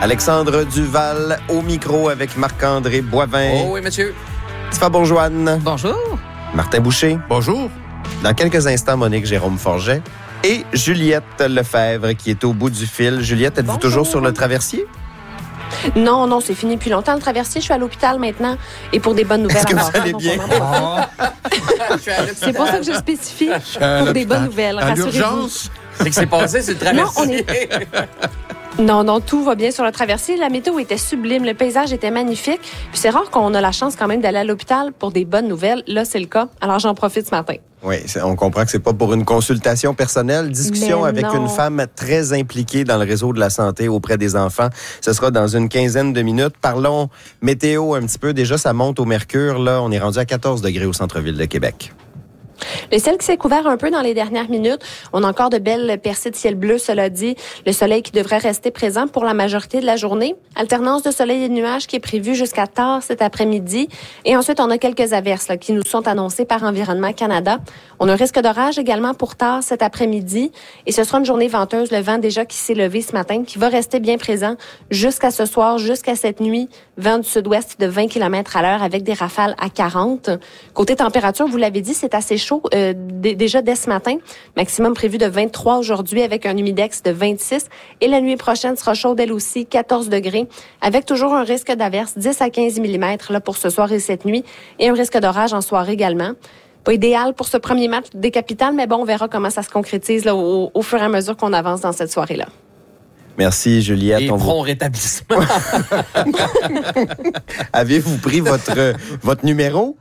Alexandre Duval au micro avec Marc-André Boivin. Oh oui, monsieur. Tifa Bourgeoine. Bonjour. Martin Boucher. Bonjour. Dans quelques instants, Monique Jérôme Forget. Et Juliette Lefebvre qui est au bout du fil. Juliette, êtes-vous toujours sur le traversier? Non, c'est fini depuis longtemps le traversier. Je suis à l'hôpital maintenant et pour des bonnes nouvelles. Est-ce que vous allez bien? C'est pour ça que je spécifie pour des bonnes nouvelles. À Rassurez-vous. l'urgence? C'est que c'est passé, c'est le traversier. Non, tout va bien sur le traversier. La météo était sublime, le paysage était magnifique. Puis c'est rare qu'on a la chance quand même d'aller à l'hôpital pour des bonnes nouvelles. Là, c'est le cas. Alors j'en profite ce matin. Oui, on comprend que c'est pas pour une consultation personnelle. Discussion Mais avec non. une femme très impliquée dans le réseau de la santé auprès des enfants. Ce sera dans une quinzaine de minutes. Parlons météo un petit peu. Déjà, ça monte au mercure. Là, on est rendu à 14 degrés au centre-ville de Québec. Le ciel qui s'est couvert un peu dans les dernières minutes. On a encore de belles percées de ciel bleu, cela dit. Le soleil qui devrait rester présent pour la majorité de la journée. Alternance de soleil et de nuages qui est prévue jusqu'à tard cet après-midi. Et ensuite, on a quelques averses qui nous sont annoncées par Environnement Canada. On a un risque d'orage également pour tard cet après-midi. Et ce sera une journée venteuse. Le vent déjà qui s'est levé ce matin, qui va rester bien présent jusqu'à ce soir, jusqu'à cette nuit. Vent du sud-ouest de 20 km à l'heure avec des rafales à 40. Côté température, vous l'avez dit, c'est assez chaud déjà dès ce matin. Maximum prévu de 23 aujourd'hui avec un humidex de 26. Et la nuit prochaine sera chaude elle aussi, 14 degrés, avec toujours un risque d'averse 10 à 15 mm là, pour ce soir et cette nuit. Et un risque d'orage en soirée également. Pas idéal pour ce premier match des capitales, mais bon, on verra comment ça se concrétise là, au fur et à mesure qu'on avance dans cette soirée-là. Merci, Juliette. Et prompt rétablissement. Avez-vous pris votre numéro?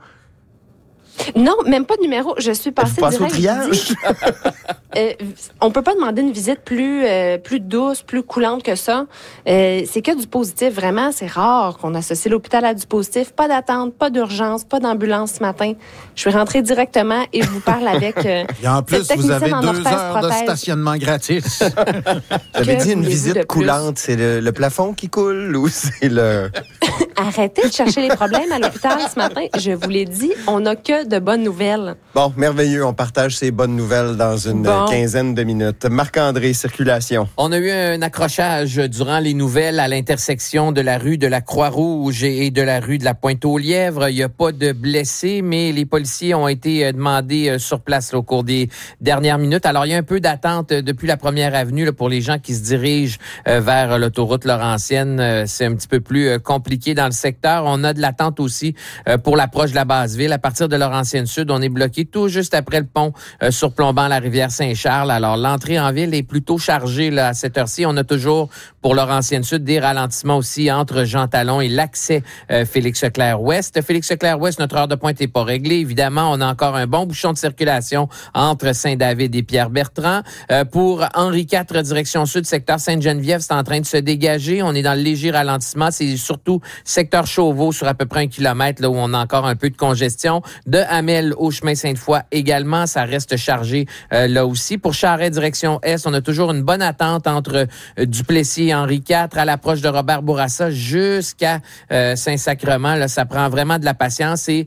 Non, même pas de numéro. Je suis passée Vous passez au direct. triage? On peut pas demander une visite plus douce, plus coulante que ça. C'est que du positif, vraiment. C'est rare qu'on associe l'hôpital à du positif. Pas d'attente, pas d'urgence, pas d'ambulance ce matin. Je suis rentrée directement et je vous parle avec Et en plus, vous avez 2 heures de stationnement gratis. J'avais dit une voulez-vous visite de plus? coulante. C'est le plafond qui coule ou c'est le... Arrêtez de chercher les problèmes à l'hôpital ce matin. Je vous l'ai dit, on n'a que de bonnes nouvelles. Bon, merveilleux. On partage ces bonnes nouvelles dans une quinzaine de minutes. Marc-André, circulation. On a eu un accrochage durant les nouvelles à l'intersection de la rue de la Croix-Rouge et de la rue de la Pointe-aux-Lièvres. Il n'y a pas de blessés, mais les policiers ont été demandés sur place là, au cours des dernières minutes. Alors, il y a un peu d'attente depuis la première avenue là, pour les gens qui se dirigent vers l'autoroute Laurentienne. C'est un petit peu plus compliqué dans le secteur. On a de l'attente aussi pour l'approche de la Basse-Ville. À partir de Laurentienne-Sud, on est bloqué tout juste après le pont surplombant la rivière Saint-Charles. Alors, l'entrée en ville est plutôt chargée là, à cette heure-ci. On a toujours, pour Laurentienne-Sud, des ralentissements aussi entre Jean-Talon et l'accès Félix-Leclerc-Ouest. Félix-Leclerc-Ouest, notre heure de pointe n'est pas réglée. Évidemment, on a encore un bon bouchon de circulation entre Saint-David et Pierre-Bertrand. Pour Henri IV, direction sud, secteur Sainte-Geneviève, c'est en train de se dégager. On est dans le léger ralentissement. C'est surtout secteur Chauveau sur à peu près 1 kilomètre là, où on a encore un peu de congestion. De Hamel au chemin Sainte-Foy également, ça reste chargé là aussi. Pour Charest, direction Est, on a toujours une bonne attente entre Duplessis et Henri IV à l'approche de Robert Bourassa jusqu'à Saint-Sacrement. Là, ça prend vraiment de la patience et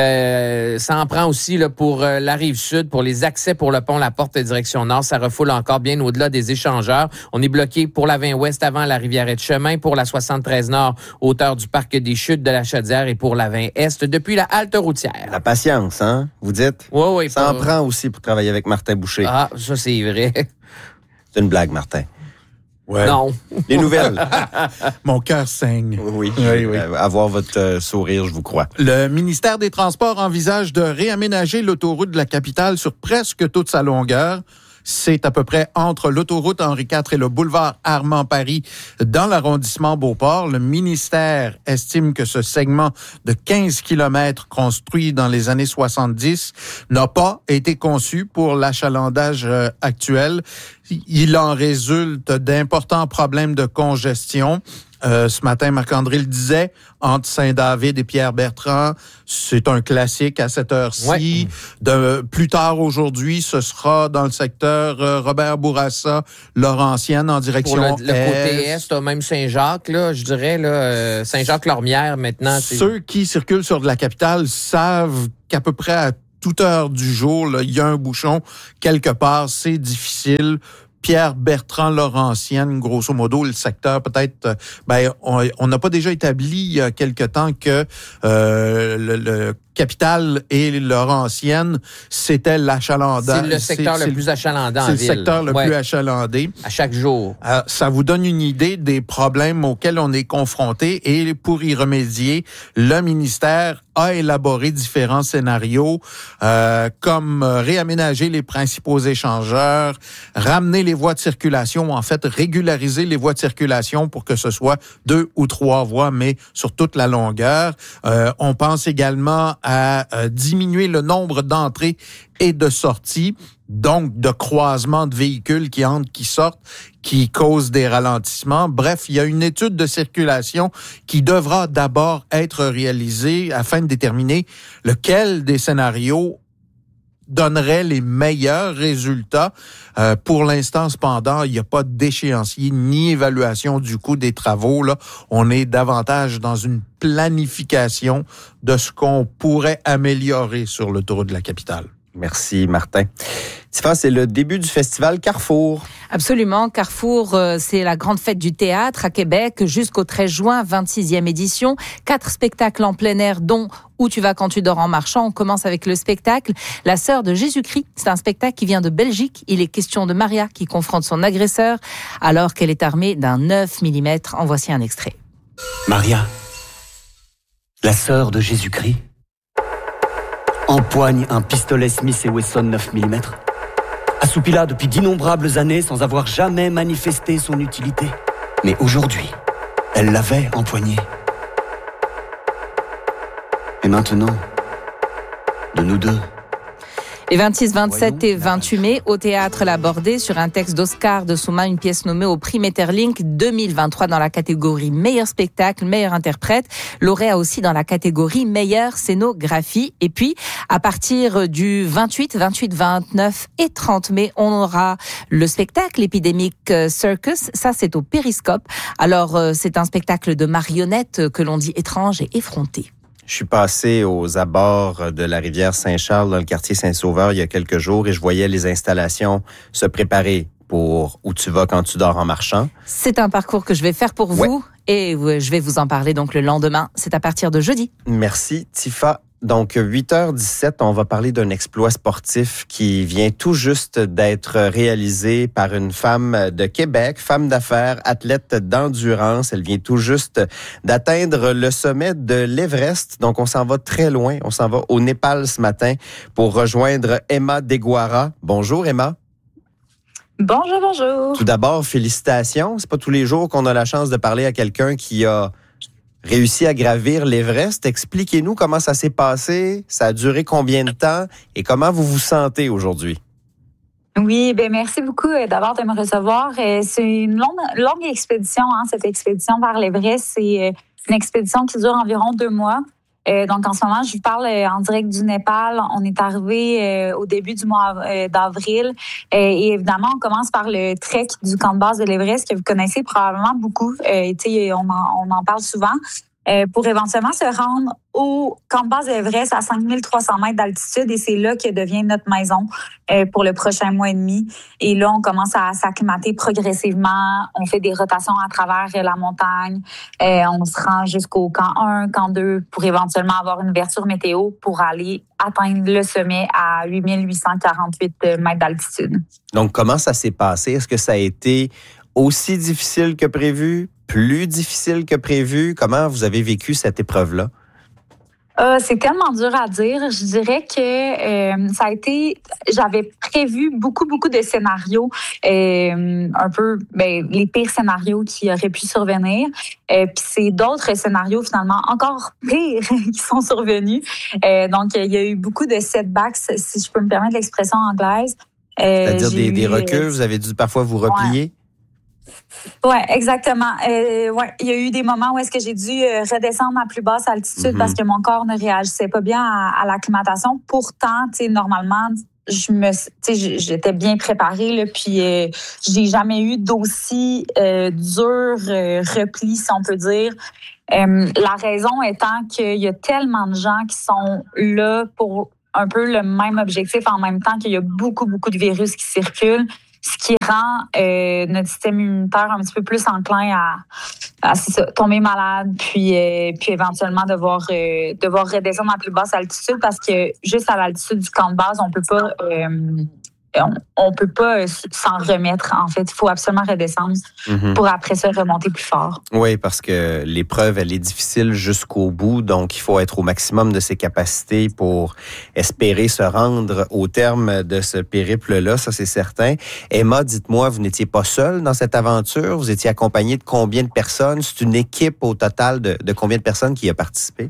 ça en prend aussi là, pour la Rive-Sud, pour les accès pour le pont La Porte direction Nord. Ça refoule encore bien au-delà des échangeurs. On est bloqué pour la 20 Ouest avant la Rivière-et-Chemin, pour la 73 Nord, hauteur du Parc des Chutes de la Chaudière et pour la 20 Est depuis la halte routière. La patience, hein? Vous dites? Oui. Ça en prend aussi pour travailler avec Martin Boucher. Ah, ça, c'est vrai. C'est une blague, Martin. Ouais. Non. Les nouvelles. Mon cœur saigne. Oui. Oui. Avoir votre sourire, je vous crois. Le ministère des Transports envisage de réaménager l'autoroute de la capitale sur presque toute sa longueur. C'est à peu près entre l'autoroute Henri IV et le boulevard Armand-Paris dans l'arrondissement Beauport. Le ministère estime que ce segment de 15 km construit dans les années 70 n'a pas été conçu pour l'achalandage actuel. Il en résulte d'importants problèmes de congestion. Ce matin, Marc-André le disait, entre Saint-David et Pierre-Bertrand, c'est un classique à cette heure-ci. Ouais. Plus tard aujourd'hui, ce sera dans le secteur Robert Bourassa, Laurentienne, en direction Pour le côté est, même Saint-Jacques, là, je dirais, là, Saint-Jacques-Lormière maintenant. Ceux qui circulent sur de la capitale savent qu'à peu près à toute heure du jour, là, il y a un bouchon quelque part, c'est difficile. Pierre-Bertrand Laurentienne, grosso modo, le secteur peut-être, on n'a pas déjà établi il y a quelque temps que le Capitale et Laurentienne, c'était l'achalandage. C'est le secteur le plus achalandé en ville. C'est le secteur le plus achalandé. À chaque jour. Ça vous donne une idée des problèmes auxquels on est confronté et pour y remédier, le ministère a élaboré différents scénarios comme réaménager les principaux échangeurs, ramener les voies de circulation, en fait régulariser les voies de circulation pour que ce soit 2 ou 3 voies, mais sur toute la longueur. On pense également à diminuer le nombre d'entrées et de sorties, donc de croisements de véhicules qui entrent, qui sortent, qui causent des ralentissements. Bref, il y a une étude de circulation qui devra d'abord être réalisée afin de déterminer lequel des scénarios donnerait les meilleurs résultats. Pour l'instant, cependant, il n'y a pas d'échéancier ni évaluation du coût des travaux. Là, on est davantage dans une planification de ce qu'on pourrait améliorer sur l'autoroute de la capitale. Merci, Martin. Tifa, c'est le début du festival Carrefour. Absolument. Carrefour, c'est la grande fête du théâtre à Québec jusqu'au 13 juin, 26e édition. 4 spectacles en plein air, dont Où tu vas quand tu dors en marchant. On commence avec le spectacle La sœur de Jésus-Christ. C'est un spectacle qui vient de Belgique. Il est question de Maria qui confronte son agresseur alors qu'elle est armée d'un 9 mm. En voici un extrait. Maria, la sœur de Jésus-Christ, empoigne un pistolet Smith & Wesson 9 mm, assoupie là depuis d'innombrables années sans avoir jamais manifesté son utilité. Mais aujourd'hui, elle l'avait empoigné. Et maintenant, de nous deux. Les 26, 27 et 28 mai, au théâtre La Bordée, sur un texte d'Oscar de Souma, une pièce nommée au prix Metterlink 2023 dans la catégorie meilleur spectacle, meilleur interprète. Lauréat aussi dans la catégorie meilleure scénographie. Et puis, à partir du 28, 29 et 30 mai, on aura le spectacle Epidemic Circus. Ça, c'est au Périscope. Alors, c'est un spectacle de marionnettes que l'on dit étrange et effronté. Je suis passé aux abords de la rivière Saint-Charles, dans le quartier Saint-Sauveur, il y a quelques jours, et je voyais les installations se préparer pour Où tu vas quand tu dors en marchant. C'est un parcours que je vais faire pour vous, et je vais vous en parler donc le lendemain. C'est à partir de jeudi. Merci, Tifa. Donc, 8h17, on va parler d'un exploit sportif qui vient tout juste d'être réalisé par une femme de Québec, femme d'affaires, athlète d'endurance. Elle vient tout juste d'atteindre le sommet de l'Everest. Donc, on s'en va très loin. On s'en va au Népal ce matin pour rejoindre Emma Deguara. Bonjour, Emma. Bonjour, bonjour. Tout d'abord, félicitations. C'est pas tous les jours qu'on a la chance de parler à quelqu'un qui a réussi à gravir l'Everest. Expliquez-nous comment ça s'est passé, ça a duré combien de temps et comment vous vous sentez aujourd'hui? Oui, merci beaucoup d'abord de me recevoir. C'est une longue expédition, cette expédition vers l'Everest. C'est une expédition qui dure environ 2 mois. Donc, en ce moment, je vous parle en direct du Népal. On est arrivé au début du mois d'avril. Et évidemment, on commence par le trek du camp de base de l'Everest que vous connaissez probablement beaucoup. On en parle souvent. Pour éventuellement se rendre au camp de base de l'Everest à 5300 mètres d'altitude. Et c'est là que devient notre maison pour le prochain mois et demi. Et là, on commence à s'acclimater progressivement. On fait des rotations à travers la montagne. On se rend jusqu'au camp 1, camp 2 pour éventuellement avoir une ouverture météo pour aller atteindre le sommet à 8848 mètres d'altitude. Donc, comment ça s'est passé? Est-ce que ça a été aussi difficile que prévu? Plus difficile que prévu? Comment vous avez vécu cette épreuve-là? C'est tellement dur à dire. Je dirais que ça a été... J'avais prévu beaucoup de scénarios, un peu les pires scénarios qui auraient pu survenir. Puis c'est d'autres scénarios finalement encore pires qui sont survenus. Donc, il y a eu beaucoup de setbacks, si je peux me permettre l'expression anglaise. C'est-à-dire des reculs? Vous avez dû parfois vous replier? Oui, exactement. Il y a eu des moments où est-ce que j'ai dû redescendre à plus basse altitude parce que mon corps ne réagissait pas bien à l'acclimatation. Pourtant, normalement, j'étais bien préparée là, puis j'ai jamais eu d'aussi dur repli, si on peut dire. La raison étant qu'il y a tellement de gens qui sont là pour un peu le même objectif en même temps qu'il y a beaucoup de virus qui circulent. ce qui rend notre système immunitaire un petit peu plus enclin à tomber malade, puis éventuellement devoir redescendre à plus basse altitude, parce que juste à l'altitude du camp de base, on peut pas s'en remettre. En fait, il faut absolument redescendre pour après ça remonter plus fort. Oui, parce que l'épreuve, elle est difficile jusqu'au bout, donc il faut être au maximum de ses capacités pour espérer se rendre au terme de ce périple-là, ça c'est certain. Emma, dites-moi, vous n'étiez pas seule dans cette aventure, vous étiez accompagnée de combien de personnes? C'est une équipe au total de combien de personnes qui a participé?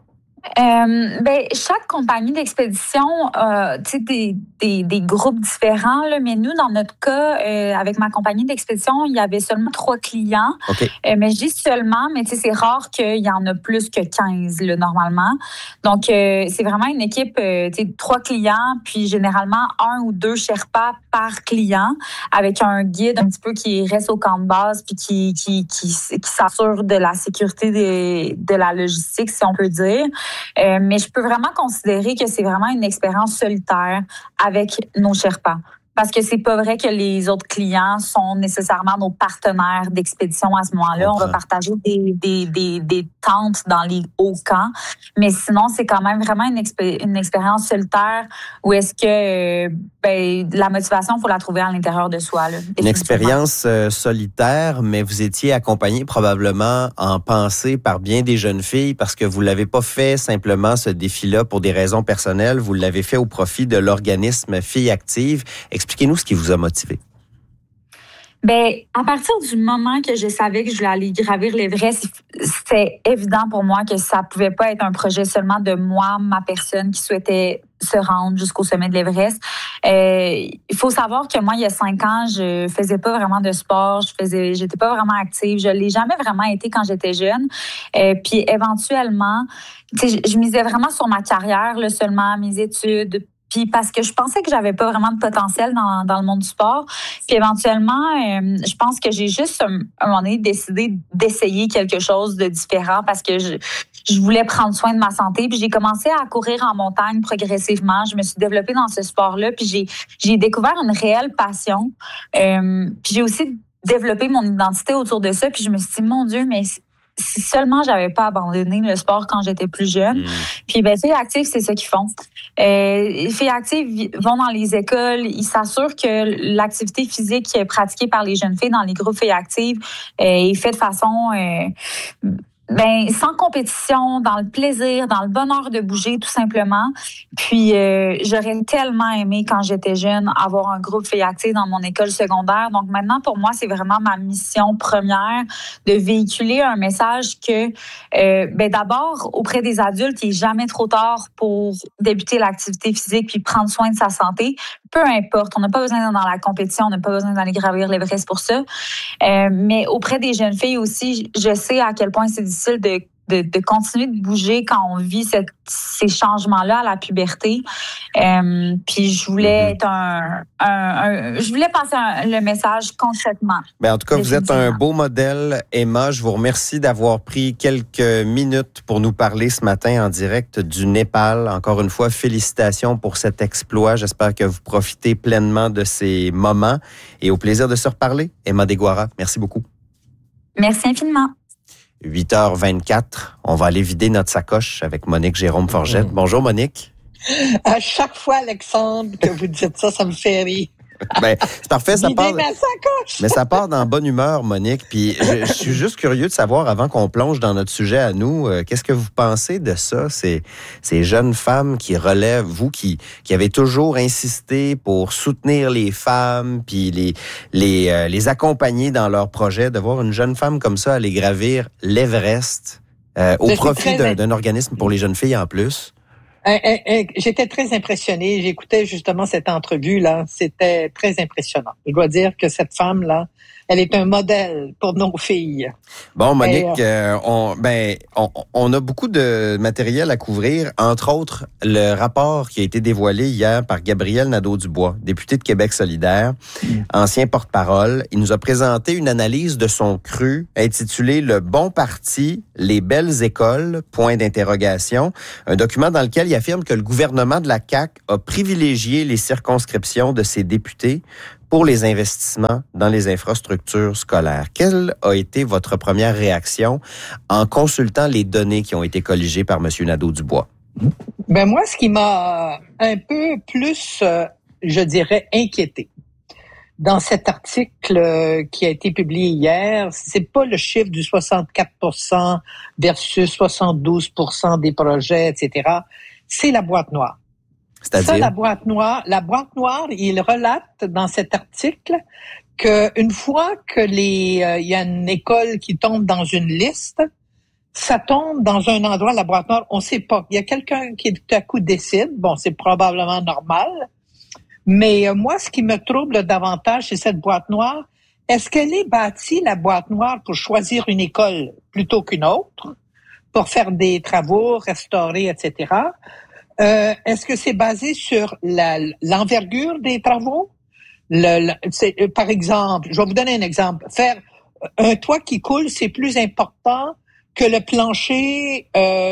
Chaque compagnie d'expédition a des groupes différents, là, mais nous, dans notre cas, avec ma compagnie d'expédition, il y avait seulement 3 clients. Okay. Mais je dis seulement, mais c'est rare qu'il y en a plus que 15 là, normalement. Donc, c'est vraiment une équipe, 3 clients, puis généralement 1 ou 2 Sherpas par client, avec un guide un petit peu qui reste au camp de base, puis qui s'assure de la sécurité de la logistique, si on peut dire. Mais je peux vraiment considérer que c'est vraiment une expérience solitaire avec nos Sherpas. Parce que c'est pas vrai que les autres clients sont nécessairement nos partenaires d'expédition à ce moment-là. On va partager des tentes dans les hauts camps. Mais sinon, c'est quand même vraiment une expérience solitaire où est-ce que la motivation, il faut la trouver à l'intérieur de soi. Là, une expérience solitaire, mais vous étiez accompagné probablement en pensée par bien des jeunes filles parce que vous l'avez pas fait simplement ce défi-là pour des raisons personnelles. Vous l'avez fait au profit de l'organisme Filles Actives. Expliquez-nous ce qui vous a motivé. À partir du moment que je savais que je voulais aller gravir l'Everest, c'était évident pour moi que ça pouvait pas être un projet seulement de moi, ma personne qui souhaitait se rendre jusqu'au sommet de l'Everest. Il faut savoir que moi, il y a 5 ans, je faisais pas vraiment de sport, j'étais pas vraiment active, je l'ai jamais vraiment été quand j'étais jeune. Puis éventuellement, je misais vraiment sur ma carrière, là, seulement mes études. Puis parce que je pensais que j'avais pas vraiment de potentiel dans le monde du sport. Puis éventuellement, je pense que j'ai juste à un moment donné décidé d'essayer quelque chose de différent parce que je voulais prendre soin de ma santé. Puis j'ai commencé à courir en montagne progressivement. Je me suis développée dans ce sport-là. Puis j'ai découvert une réelle passion. Puis j'ai aussi développé mon identité autour de ça. Puis je me suis dit, mon Dieu, mais si seulement j'avais pas abandonné le sport quand j'étais plus jeune. Puis Filles Actives, c'est ça qu'ils font. Filles Actives vont dans les écoles, ils s'assurent que l'activité physique pratiquée par les jeunes filles dans les groupes Filles Actives est faite de façon sans compétition, dans le plaisir, dans le bonheur de bouger, tout simplement. Puis, j'aurais tellement aimé, quand j'étais jeune, avoir un groupe Filles Actives dans mon école secondaire. Donc, maintenant, pour moi, c'est vraiment ma mission première de véhiculer un message que, d'abord, auprès des adultes, il n'est jamais trop tard pour débuter l'activité physique puis prendre soin de sa santé. Peu importe, on n'a pas besoin d'être dans la compétition, on n'a pas besoin d'aller gravir l'Everest pour ça. Mais auprès des jeunes filles aussi, je sais à quel point c'est difficile de continuer de bouger quand on vit ces changements-là à la puberté. Puis je voulais être je voulais passer le message concrètement. En tout cas, vous êtes un beau modèle, Emma. Je vous remercie d'avoir pris quelques minutes pour nous parler ce matin en direct du Népal. Encore une fois, félicitations pour cet exploit. J'espère que vous profitez pleinement de ces moments et au plaisir de se reparler. Emma Deguara, merci beaucoup. Merci infiniment. 8h24, on va aller vider notre sacoche avec Monique Jérôme-Forgette. Bonjour Monique. À chaque fois, Alexandre, que vous dites ça, ça me fait rire. C'est parfait, ça part. Ma sacoche. Mais ça part dans bonne humeur, Monique. Puis je suis juste curieux de savoir, avant qu'on plonge dans notre sujet à nous, qu'est-ce que vous pensez de ça, ces jeunes femmes qui relèvent, vous qui avez toujours insisté pour soutenir les femmes, puis les accompagner dans leurs projets, de voir une jeune femme comme ça aller gravir l'Everest au profit d'un organisme pour les jeunes filles en plus. J'étais très impressionnée. J'écoutais justement cette entrevue-là. C'était très impressionnant. Je dois dire que cette femme-là, elle est un modèle pour nos filles. Bon, Monique, on a beaucoup de matériel à couvrir. Entre autres, le rapport qui a été dévoilé hier par Gabriel Nadeau-Dubois, député de Québec solidaire, ancien porte-parole. Il nous a présenté une analyse de son cru intitulée « Le bon parti, les belles écoles, », point d'interrogation. Un document dans lequel il affirme que le gouvernement de la CAQ a privilégié les circonscriptions de ses députés pour les investissements dans les infrastructures scolaires. Quelle a été votre première réaction en consultant les données qui ont été colligées par M. Nadeau-Dubois? Ben moi, ce qui m'a un peu plus, je dirais, inquiété dans cet article qui a été publié hier, c'est pas le chiffre du 64% versus 72% des projets, etc. C'est la boîte noire. C'est-à-dire? Ça, la boîte noire, il relate dans cet article qu'une fois que il y a une école qui tombe dans une liste, ça tombe dans un endroit, la boîte noire, on sait pas. Il y a quelqu'un qui tout à coup décide, bon, c'est probablement normal, mais moi, ce qui me trouble davantage, c'est cette boîte noire. Est-ce qu'elle est bâtie, la boîte noire, pour choisir une école plutôt qu'une autre, pour faire des travaux, restaurer, etc.? Est-ce que c'est basé sur l'envergure des travaux? Par exemple, je vais vous donner un exemple. Faire un toit qui coule, c'est plus important que le plancher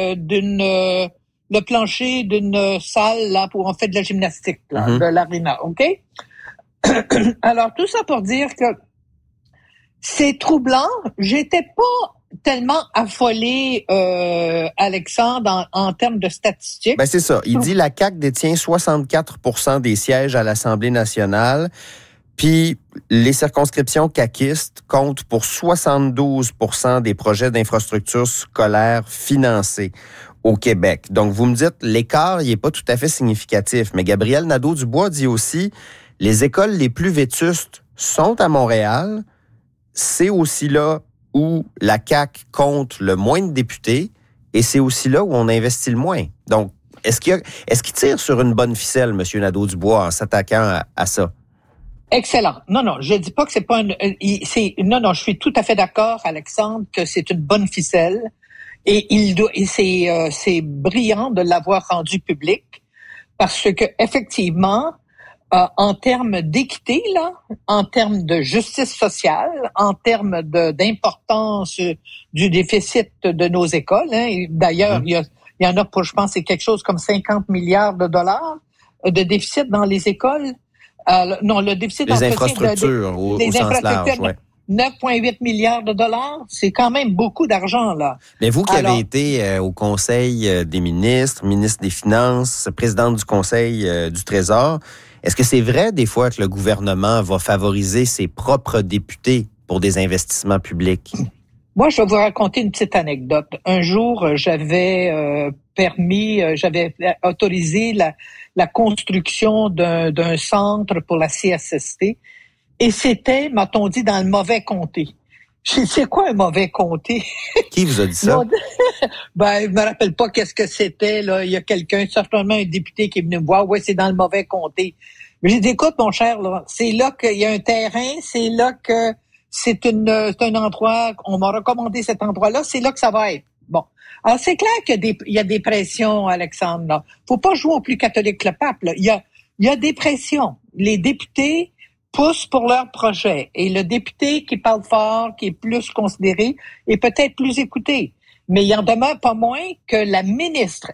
d'une salle là où on fait de la gymnastique, là, de l'aréna, OK? Alors, tout ça pour dire que c'est troublant. J'étais pas tellement affolé, Alexandre, en termes de statistiques. Ben c'est ça. Il dit la CAQ détient 64% des sièges à l'Assemblée nationale, puis les circonscriptions caquistes comptent pour 72% des projets d'infrastructures scolaires financés au Québec. Donc, vous me dites, l'écart, il n'est pas tout à fait significatif. Mais Gabriel Nadeau-Dubois dit aussi, les écoles les plus vétustes sont à Montréal. C'est aussi là où la CAQ compte le moins de députés et c'est aussi là où on investit le moins. Donc, est-ce qu'il tire sur une bonne ficelle, M. Nadeau-Dubois, en s'attaquant à ça? Excellent. Non, je dis pas que c'est pas non, je suis tout à fait d'accord, Alexandre, que c'est une bonne ficelle et c'est brillant de l'avoir rendu public parce que effectivement, en termes d'équité, là, en termes de justice sociale, en termes d'importance du déficit de nos écoles, hein, d'ailleurs, il y en a pour, je pense, c'est quelque chose comme 50 milliards de dollars de déficit dans les écoles. Non, le déficit les infrastructures au sens large, ouais. 9,8 milliards de dollars, c'est quand même beaucoup d'argent, là. Mais vous qui avez été au Conseil des ministres, ministre des Finances, présidente du Conseil du Trésor, est-ce que c'est vrai des fois que le gouvernement va favoriser ses propres députés pour des investissements publics? Moi, je vais vous raconter une petite anecdote. Un jour, j'avais autorisé la construction d'un centre pour la CSST et c'était, m'a-t-on dit, dans le mauvais comté. Je sais, c'est quoi un mauvais comté? Qui vous a dit ça? Ben, je me rappelle pas qu'est-ce que c'était, là. Il y a quelqu'un, certainement un député qui est venu me voir. Ouais, c'est dans le mauvais comté. Mais j'ai dit, écoute, mon cher, là, c'est là qu'il y a un terrain, c'est là que c'est un endroit, on m'a recommandé cet endroit-là, c'est là que ça va être. Bon. Alors, c'est clair qu'il y a des pressions, Alexandre, là. Faut pas jouer au plus catholique que le pape, là. Il y a des pressions. Les députés poussent pour leur projet. Et le député qui parle fort, qui est plus considéré, est peut-être plus écouté. Mais il en demeure pas moins que la ministre,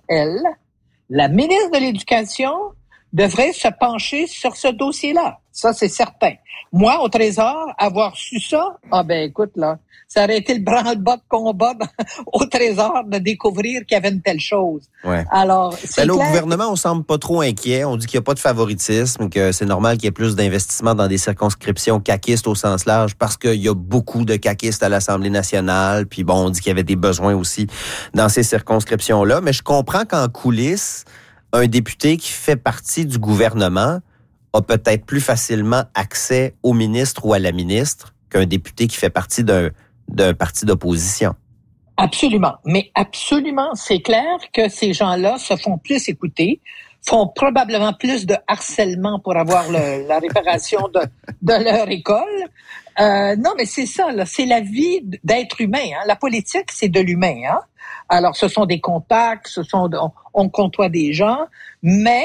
la ministre de l'Éducation, devrait se pencher sur ce dossier-là. Ça, c'est certain. Moi, au Trésor, avoir su ça, écoute, là, ça aurait été le branle-bas de combat au Trésor de découvrir qu'il y avait une telle chose. Ouais. Alors, c'est clair. Au gouvernement, on semble pas trop inquiet. On dit qu'il n'y a pas de favoritisme, que c'est normal qu'il y ait plus d'investissement dans des circonscriptions caquistes au sens large parce qu'il y a beaucoup de caquistes à l'Assemblée nationale. Puis bon, on dit qu'il y avait des besoins aussi dans ces circonscriptions-là. Mais je comprends qu'en coulisses, un député qui fait partie du gouvernement a peut-être plus facilement accès au ministre ou à la ministre qu'un député qui fait partie d'un parti d'opposition. Absolument. Mais absolument, c'est clair que ces gens-là se font plus écouter, font probablement plus de harcèlement pour avoir la réparation de leur école. Non, mais c'est ça, là. C'est la vie d'être humain. Hein. La politique, c'est de l'humain. Hein. Alors, ce sont des contacts, on côtoie des gens, mais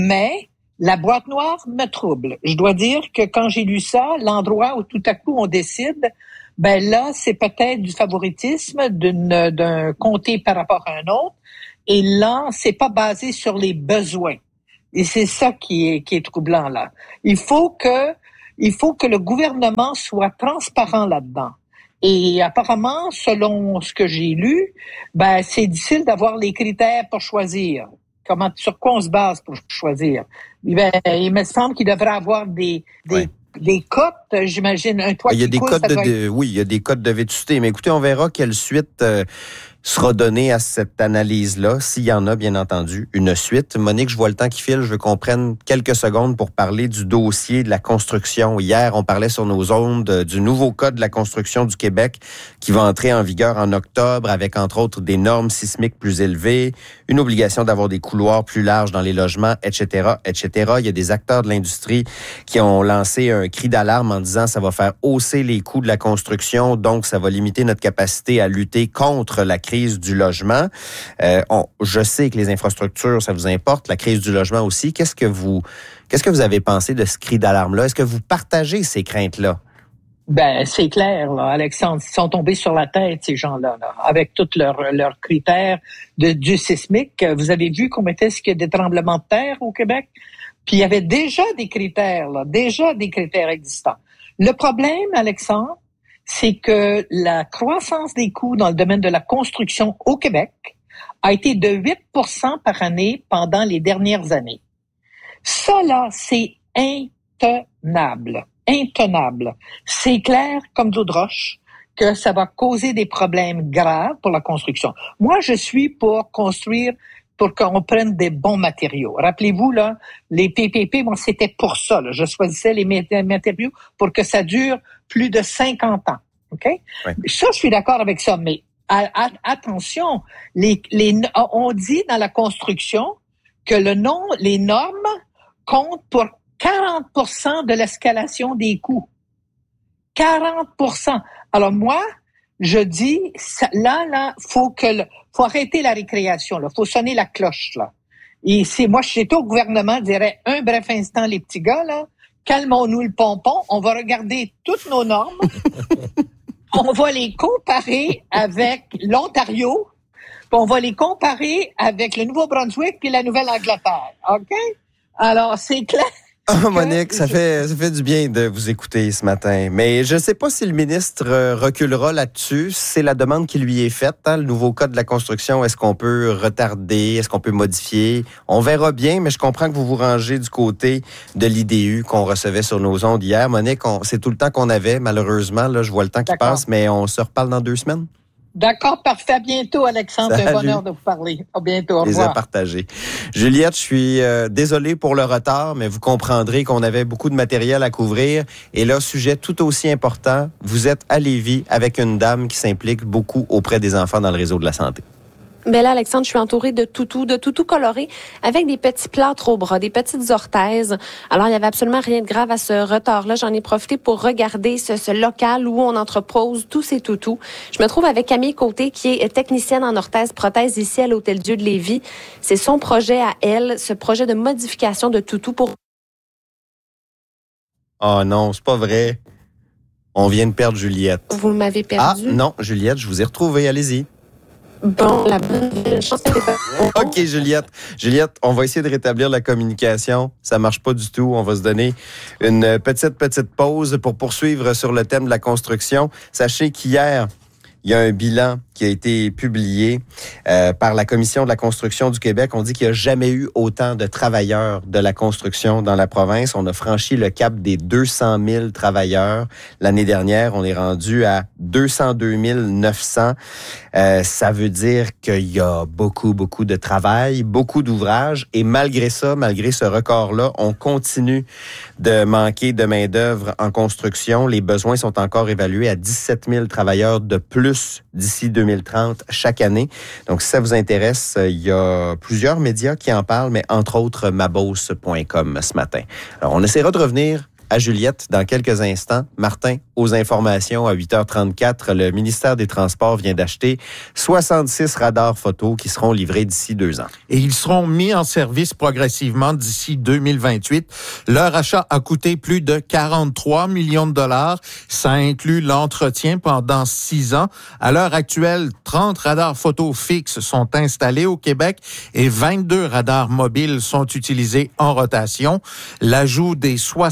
la boîte noire me trouble. Je dois dire que quand j'ai lu ça, l'endroit où tout à coup on décide, ben là, c'est peut-être du favoritisme d'un comté par rapport à un autre. Et là, c'est pas basé sur les besoins. Et c'est ça qui est troublant, là. Il faut il faut que le gouvernement soit transparent là-dedans. Et apparemment, selon ce que j'ai lu, c'est difficile d'avoir les critères pour choisir. Sur quoi on se base pour choisir? Il me semble qu'il devrait avoir des cotes, j'imagine, un toit il y a qui coule, Oui, il y a des cotes de vétusté. Mais écoutez, on verra quelle suite sera donnée à cette analyse-là, s'il y en a, bien entendu, une suite. Monique, je vois le temps qui file. Je veux qu'on prenne quelques secondes pour parler du dossier de la construction. Hier, on parlait sur nos ondes du nouveau code de la construction du Québec qui va entrer en vigueur en octobre avec, entre autres, des normes sismiques plus élevées, une obligation d'avoir des couloirs plus larges dans les logements, etc., etc. Il y a des acteurs de l'industrie qui ont lancé un cri d'alarme en disant que ça va faire hausser les coûts de la construction, donc ça va limiter notre capacité à lutter contre la crise du logement. Je sais que les infrastructures, ça vous importe, la crise du logement aussi. Qu'est-ce que vous avez pensé de ce cri d'alarme-là? Est-ce que vous partagez ces craintes-là? C'est clair, là, Alexandre. Ils sont tombés sur la tête, ces gens-là, là, avec tous leurs critères du sismique. Vous avez vu combien est-ce qu'il y a des tremblements de terre au Québec? Puis il y avait déjà des critères existants. Le problème, Alexandre, c'est que la croissance des coûts dans le domaine de la construction au Québec a été de 8% par année pendant les dernières années. Ça, là, c'est intenable. C'est clair comme d'eau de roche que ça va causer des problèmes graves pour la construction. Moi, je suis pour construire pour qu'on prenne des bons matériaux. Rappelez-vous, là, les PPP, c'était pour ça. Là. Je choisissais les matériaux pour que ça dure plus de 50 ans. OK? Ouais. Ça, je suis d'accord avec ça, mais attention, on dit dans la construction que les normes comptent pour 40% de l'escalation des coûts. 40%. Alors moi, je dis, faut arrêter la récréation, là. Faut sonner la cloche, là. Et moi, si j'étais au gouvernement, je dirais, un bref instant, les petits gars, là, calmons-nous le pompon, on va regarder toutes nos normes, on va les comparer avec l'Ontario, puis on va les comparer avec le Nouveau-Brunswick puis la Nouvelle-Angleterre, OK? Alors, c'est clair. Monique, ça fait du bien de vous écouter ce matin. Mais je ne sais pas si le ministre reculera là-dessus. C'est la demande qui lui est faite, hein, le nouveau code de la construction. Est-ce qu'on peut retarder? Est-ce qu'on peut modifier? On verra bien, mais je comprends que vous vous rangez du côté de l'IDU qu'on recevait sur nos ondes hier. Monique, c'est tout le temps qu'on avait, malheureusement. Là, je vois le temps qui passe, mais on se reparle dans 2 semaines. D'accord, parfait. À bientôt, Alexandre. C'est un bonheur de vous parler. À bientôt. Au revoir. Plaisir partagé. Juliette, je suis désolé pour le retard, mais vous comprendrez qu'on avait beaucoup de matériel à couvrir. Et là, sujet tout aussi important, vous êtes à Lévis avec une dame qui s'implique beaucoup auprès des enfants dans le réseau de la santé. Là, Alexandre, je suis entourée de toutous colorés avec des petits plâtres au bras, des petites orthèses. Alors, il y avait absolument rien de grave à ce retard-là. J'en ai profité pour regarder ce local où on entrepose tous ces toutous. Je me trouve avec Camille Côté, qui est technicienne en orthèse-prothèse ici à l'Hôtel-Dieu de Lévis. C'est son projet à elle, ce projet de modification de toutous pour... Oh non, c'est pas vrai. On vient de perdre Juliette. Vous m'avez perdu? Ah non, Juliette, je vous ai retrouvée. Allez-y. Bon, la bonne chance, c'est pas... OK, Juliette. Juliette, on va essayer de rétablir la communication. Ça marche pas du tout. On va se donner une petite pause pour poursuivre sur le thème de la construction. Sachez qu'hier, il y a un bilan qui a été publié par la Commission de la construction du Québec. On dit qu'il n'y a jamais eu autant de travailleurs de la construction dans la province. On a franchi le cap des 200 000 travailleurs. L'année dernière, on est rendu à 202 900. Ça veut dire qu'il y a beaucoup de travail, beaucoup d'ouvrages. Et malgré ça, malgré ce record-là, on continue de manquer de main-d'œuvre en construction. Les besoins sont encore évalués à 17 000 travailleurs de plus d'ici 2030 chaque année. Donc, si ça vous intéresse, il y a plusieurs médias qui en parlent, mais entre autres, mabose.com ce matin. Alors, on essaiera de revenir à Juliette dans quelques instants. Martin, aux informations à 8h34, le ministère des Transports vient d'acheter 66 radars photo qui seront livrés d'ici 2 ans. Et ils seront mis en service progressivement d'ici 2028. Leur achat a coûté plus de 43 millions de dollars. Ça inclut l'entretien pendant 6 ans. À l'heure actuelle, 30 radars photo fixes sont installés au Québec et 22 radars mobiles sont utilisés en rotation. L'ajout des 66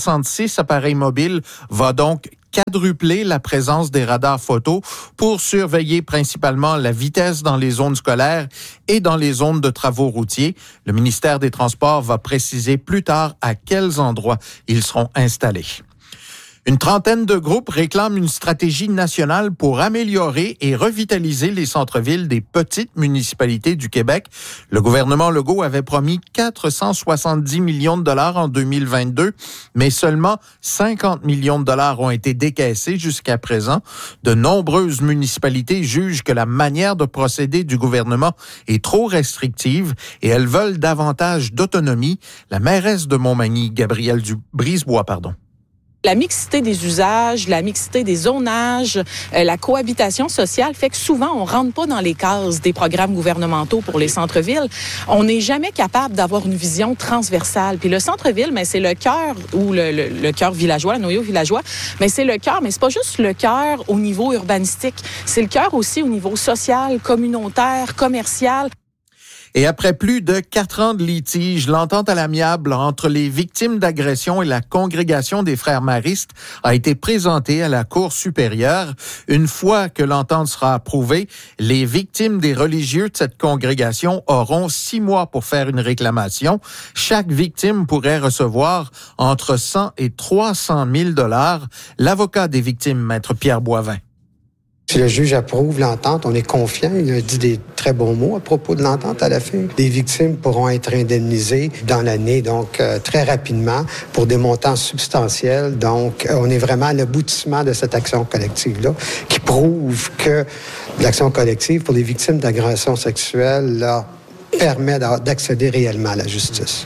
6 appareils mobiles va donc quadrupler la présence des radars photo pour surveiller principalement la vitesse dans les zones scolaires et dans les zones de travaux routiers. Le ministère des Transports va préciser plus tard à quels endroits ils seront installés. Une trentaine de groupes réclament une stratégie nationale pour améliorer et revitaliser les centres-villes des petites municipalités du Québec. Le gouvernement Legault avait promis 470 millions de dollars en 2022, mais seulement 50 millions de dollars ont été décaissés jusqu'à présent. De nombreuses municipalités jugent que la manière de procéder du gouvernement est trop restrictive et elles veulent davantage d'autonomie. La mairesse de Montmagny, Gabrielle Brisebois, La mixité des usages, la mixité des zonages, la cohabitation sociale fait que souvent, on rentre pas dans les cases des programmes gouvernementaux pour les centres-villes. On n'est jamais capable d'avoir une vision transversale. Puis le centre-ville, mais c'est le cœur, ou le cœur villageois, le noyau villageois, mais c'est le cœur, mais c'est pas juste le cœur au niveau urbanistique. C'est le cœur aussi au niveau social, communautaire, commercial. Et après plus de 4 ans de litige, l'entente à l'amiable entre les victimes d'agression et la congrégation des frères maristes a été présentée à la Cour supérieure. Une fois que l'entente sera approuvée, les victimes des religieux de cette congrégation auront 6 mois pour faire une réclamation. Chaque victime pourrait recevoir entre 100 et 300 000 $. L'avocat des victimes, Maître Pierre Boivin. Si le juge approuve l'entente, on est confiant. Il a dit des très bons mots à propos de l'entente à la fin. Les victimes pourront être indemnisées dans l'année, donc très rapidement, pour des montants substantiels. Donc, on est vraiment à l'aboutissement de cette action collective-là, qui prouve que l'action collective pour les victimes d'agressions sexuelles là, permet d'accéder réellement à la justice.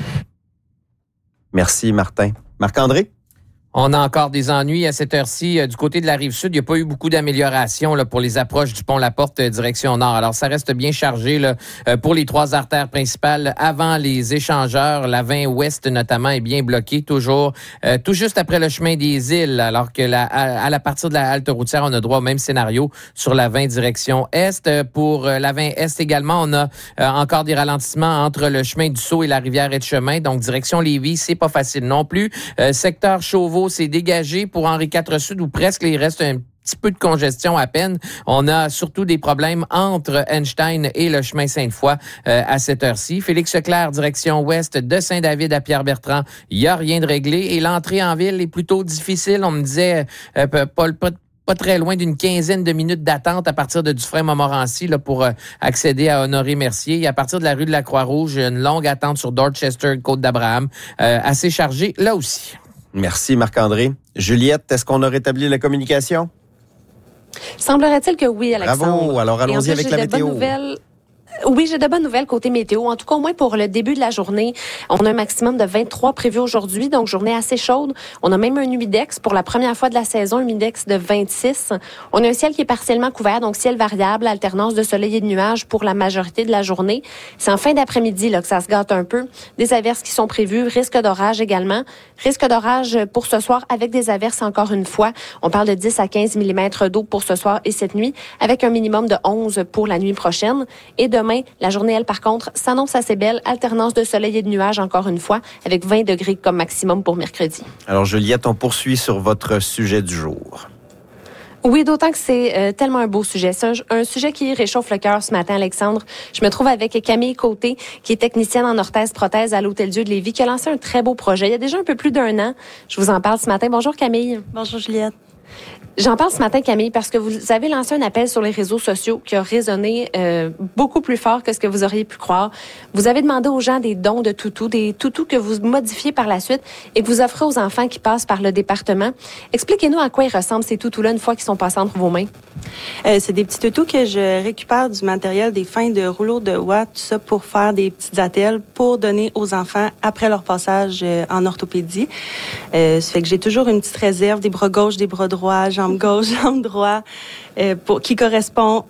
Merci, Martin. Marc-André? On a encore des ennuis à cette heure-ci. Du côté de la Rive-Sud, il n'y a pas eu beaucoup d'amélioration là, pour les approches du pont La Porte direction nord. Alors, ça reste bien chargé là, pour les 3 artères principales avant les échangeurs. La 20 ouest, notamment, est bien bloquée toujours tout juste après le chemin des îles. Alors que à la partir de la halte routière, on a droit au même scénario sur la 20 direction est. Pour la 20 est également, on a encore des ralentissements entre le chemin du Sceau et la rivière Etchemin. Donc, direction Lévis, c'est pas facile non plus. Secteur Chauveau, c'est dégagé pour Henri IV Sud où presque il reste un petit peu de congestion à peine. On a surtout des problèmes entre Einstein et le chemin Sainte-Foy à cette heure-ci. Félix Leclerc, direction ouest de Saint-David à Pierre-Bertrand, il n'y a rien de réglé et l'entrée en ville est plutôt difficile. On me disait pas très loin d'une quinzaine de minutes d'attente à partir de Dufresne-Montmorency là, pour accéder à Honoré-Mercier. Et à partir de la rue de la Croix-Rouge, une longue attente sur Dorchester, Côte-d'Abraham, assez chargée là aussi. Merci, Marc-André. Juliette, est-ce qu'on a rétabli la communication? Semblerait-il que oui, Alexandre. Bravo. Alors, allons-y avec la météo. Oui, j'ai de bonnes nouvelles côté météo. En tout cas, au moins pour le début de la journée, on a un maximum de 23 prévu aujourd'hui, donc journée assez chaude. On a même un humidex pour la première fois de la saison, un humidex de 26. On a un ciel qui est partiellement couvert, donc ciel variable, alternance de soleil et de nuages pour la majorité de la journée. C'est en fin d'après-midi là que ça se gâte un peu. Des averses qui sont prévues, risque d'orage également. Risque d'orage pour ce soir avec des averses encore une fois. On parle de 10 à 15 mm d'eau pour ce soir et cette nuit, avec un minimum de 11 pour la nuit prochaine. Et demain, la journée, elle, par contre, s'annonce assez belle. Alternance de soleil et de nuages, encore une fois, avec 20 degrés comme maximum pour mercredi. Alors, Juliette, on poursuit sur votre sujet du jour. Oui, d'autant que c'est tellement un beau sujet. C'est un sujet qui réchauffe le cœur ce matin, Alexandre. Je me trouve avec Camille Côté, qui est technicienne en orthèse-prothèse à l'Hôtel-Dieu de Lévis, qui a lancé un très beau projet. Il y a déjà un peu plus d'1 an. Je vous en parle ce matin. Bonjour, Camille. Bonjour, Juliette. J'en parle ce matin, Camille, parce que vous avez lancé un appel sur les réseaux sociaux qui a résonné beaucoup plus fort que ce que vous auriez pu croire. Vous avez demandé aux gens des dons de toutous, des toutous que vous modifiez par la suite et que vous offrez aux enfants qui passent par le département. Expliquez-nous à quoi ils ressemblent ces toutous-là une fois qu'ils sont passés entre vos mains. C'est des petits toutous que je récupère du matériel, des fins de rouleaux de ouate, tout ça pour faire des petites attelles pour donner aux enfants après leur passage en orthopédie. Ça fait que j'ai toujours une petite réserve, des bras gauche, des bras droits, jambe gauche, jambe droite, qui correspond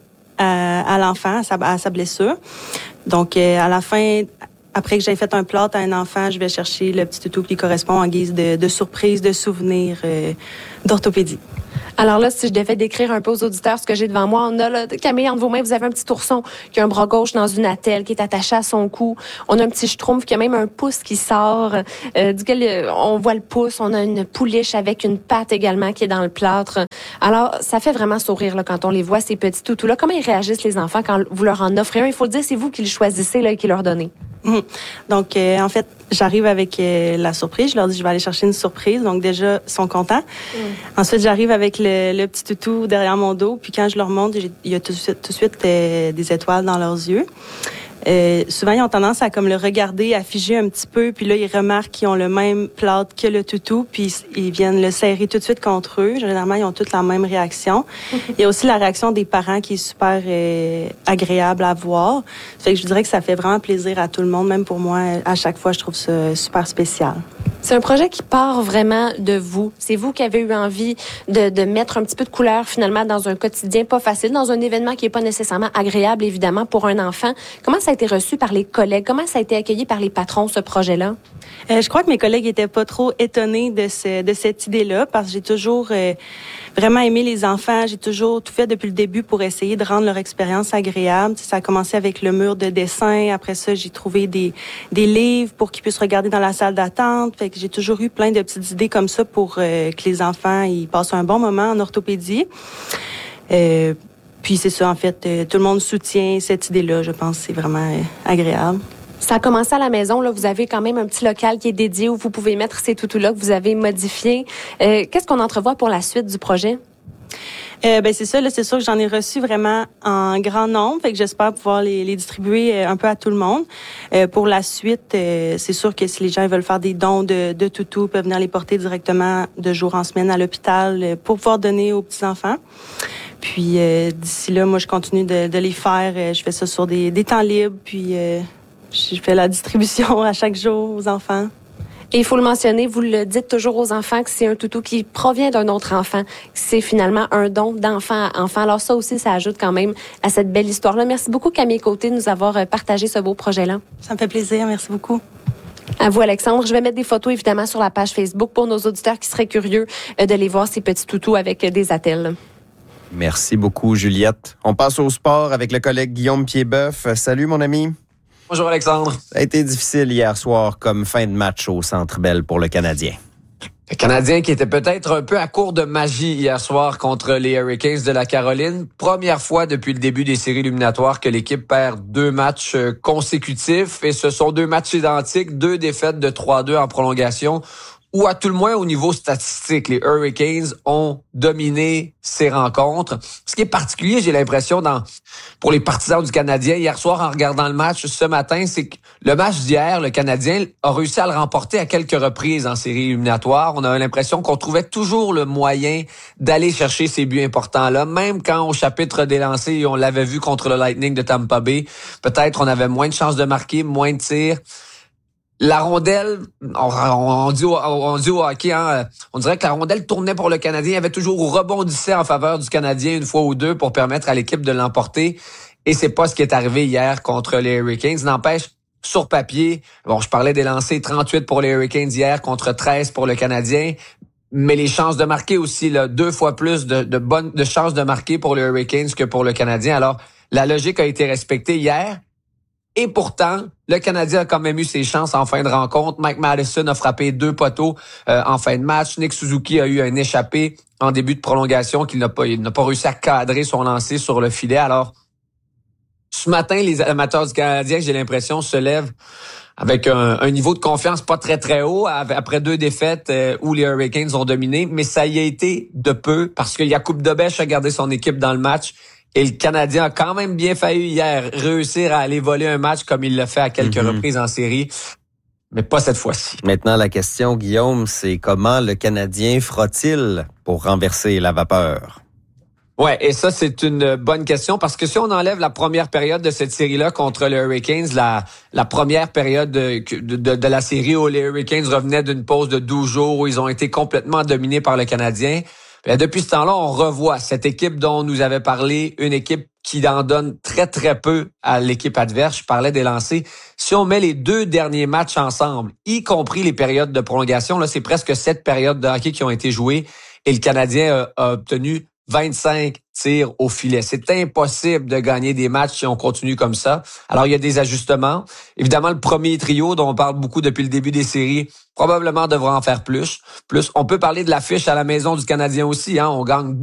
à l'enfant, à sa blessure. Donc, à la fin, après que j'ai fait un plâtre à un enfant, je vais chercher le petit toutou qui correspond en guise de surprise, de souvenir d'orthopédie. Alors là, si je devais décrire un peu aux auditeurs ce que j'ai devant moi, on a là, Camille, entre vos mains, vous avez un petit ourson qui a un bras gauche dans une attelle, qui est attaché à son cou. On a un petit schtroumpf qui a même un pouce qui sort, duquel on voit le pouce. On a une pouliche avec une patte également qui est dans le plâtre. Alors, ça fait vraiment sourire là, quand on les voit, ces petits toutous-là. Comment ils réagissent, les enfants, quand vous leur en offrez un? Il faut le dire, c'est vous qui le choisissez là, et qui leur donnez. Donc, en fait, j'arrive avec la surprise. Je leur dis, je vais aller chercher une surprise. Donc, déjà, ils sont contents. Ensuite, j'arrive avec le petit toutou derrière mon dos. Puis, quand je leur montre, il y a tout de suite des étoiles dans leurs yeux. Souvent, ils ont tendance à comme le regarder, à figer un petit peu. Puis là, ils remarquent qu'ils ont le même plâtre que le toutou. Puis ils viennent le serrer tout de suite contre eux. Généralement, ils ont toutes la même réaction. Il y a aussi la réaction des parents qui est super agréable à voir. Ça fait que je dirais que ça fait vraiment plaisir à tout le monde. Même pour moi, à chaque fois, je trouve ça super spécial. C'est un projet qui part vraiment de vous. C'est vous qui avez eu envie de mettre un petit peu de couleur finalement dans un quotidien pas facile, dans un événement qui est pas nécessairement agréable évidemment pour un enfant. Comment ça a été reçu par les collègues? Comment ça a été accueilli par les patrons, ce projet-là? Je crois que mes collègues étaient pas trop étonnés de cette idée-là parce que j'ai toujours vraiment aimé les enfants. J'ai toujours tout fait depuis le début pour essayer de rendre leur expérience agréable. Ça a commencé avec le mur de dessin. Après ça, j'ai trouvé des livres pour qu'ils puissent regarder dans la salle d'attente. Fait que j'ai toujours eu plein de petites idées comme ça pour que les enfants ils passent un bon moment en orthopédie. Puis c'est ça, en fait, tout le monde soutient cette idée-là. Je pense que c'est vraiment agréable. Ça a commencé à la maison. Là, vous avez quand même un petit local qui est dédié où vous pouvez mettre ces toutous-là que vous avez modifiés. Qu'est-ce qu'on entrevoit pour la suite du projet? C'est ça, là, c'est sûr que j'en ai reçu vraiment en grand nombre, fait que j'espère pouvoir les distribuer un peu à tout le monde. Pour la suite, c'est sûr que si les gens veulent faire des dons de toutous, ils peuvent venir les porter directement de jour en semaine à l'hôpital pour pouvoir donner aux petits-enfants. Puis d'ici là, moi, je continue de les faire. Je fais ça sur des temps libres, puis je fais la distribution à chaque jour aux enfants. Et il faut le mentionner, vous le dites toujours aux enfants que c'est un toutou qui provient d'un autre enfant. C'est finalement un don d'enfant à enfant. Alors ça aussi, ça ajoute quand même à cette belle histoire-là. Merci beaucoup, Camille Côté, de nous avoir partagé ce beau projet-là. Ça me fait plaisir. Merci beaucoup. À vous, Alexandre. Je vais mettre des photos, évidemment, sur la page Facebook pour nos auditeurs qui seraient curieux de les voir, ces petits toutous avec des attelles. Merci beaucoup, Juliette. On passe au sport avec le collègue Guillaume Piedboeuf. Salut, mon ami. Bonjour Alexandre. Ça a été difficile hier soir comme fin de match au Centre Bell pour le Canadien. Le Canadien qui était peut-être un peu à court de magie hier soir contre les Hurricanes de la Caroline. Première fois depuis le début des séries éliminatoires que l'équipe perd 2 matchs consécutifs. Et ce sont 2 matchs identiques, 2 défaites de 3-2 en prolongation. Ou à tout le moins au niveau statistique, les Hurricanes ont dominé ces rencontres. Ce qui est particulier, j'ai l'impression, pour les partisans du Canadien, hier soir, en regardant le match ce matin, c'est que le match d'hier, le Canadien a réussi à le remporter à quelques reprises en série éliminatoire. On a l'impression qu'on trouvait toujours le moyen d'aller chercher ces buts importants-là, même quand au chapitre des lancers, on l'avait vu contre le Lightning de Tampa Bay. Peut-être on avait moins de chances de marquer, moins de tirs. La rondelle, on dit au hockey, on dirait que la rondelle tournait pour le Canadien, avait toujours rebondissait en faveur du Canadien une fois ou deux pour permettre à l'équipe de l'emporter. Et c'est pas ce qui est arrivé hier contre les Hurricanes. N'empêche, sur papier, je parlais des lancers 38 pour les Hurricanes hier contre 13 pour le Canadien. Mais les chances de marquer aussi, là, 2 fois plus de chances de marquer pour les Hurricanes que pour le Canadien. Alors, la logique a été respectée hier. Et pourtant, le Canadien a quand même eu ses chances en fin de rencontre. Mike Madison a frappé 2 poteaux en fin de match. Nick Suzuki a eu un échappé en début de prolongation qu'il n'a pas réussi à cadrer son lancer sur le filet. Alors, ce matin, les amateurs du Canadien, j'ai l'impression, se lèvent avec un niveau de confiance pas très, très haut après 2 défaites où les Hurricanes ont dominé. Mais ça y a été de peu parce que Jakub Dobeš a gardé son équipe dans le match. Et le Canadien a quand même bien failli hier réussir à aller voler un match comme il l'a fait à quelques reprises en série, mais pas cette fois-ci. Maintenant, la question, Guillaume, c'est comment le Canadien fera-t-il pour renverser la vapeur? Ouais, et ça, c'est une bonne question parce que si on enlève la première période de cette série-là contre les Hurricanes, la première période de la série où les Hurricanes revenaient d'une pause de 12 jours où ils ont été complètement dominés par le Canadien, depuis ce temps-là, on revoit cette équipe dont on nous avait parlé, une équipe qui en donne très, très peu à l'équipe adverse. Je parlais des lancers. Si on met les 2 derniers matchs ensemble, y compris les périodes de prolongation, là, c'est presque 7 périodes de hockey qui ont été jouées, et le Canadien a obtenu 25 tirs au filet. C'est impossible de gagner des matchs si on continue comme ça. Alors, il y a des ajustements. Évidemment, le premier trio dont on parle beaucoup depuis le début des séries, probablement devra en faire plus. On peut parler de l'affiche à la maison du Canadien aussi. On gagne